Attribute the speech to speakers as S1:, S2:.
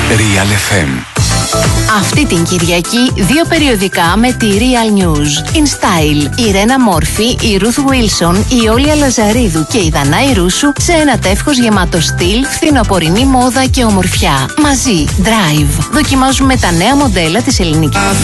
S1: Real FM.
S2: Αυτή την Κυριακή 2 περιοδικά με τη Real News. In Style, η Ρένα Μόρφη, η Ruth Wilson, η Όλια Λαζαρίδου και η Δανάη Ρούσου σε ένα τεύχος γεμάτο στυλ, φθινοπορεινή μόδα και ομορφιά. Μαζί, Drive. Δοκιμάζουμε τα νέα μοντέλα της ελληνικής